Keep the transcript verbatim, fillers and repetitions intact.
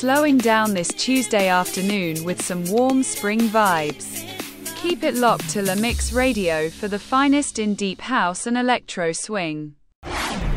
slowing down this Tuesday afternoon with some warm spring vibes. Keep it locked to La Mix Radio for the finest in deep house and electro swing.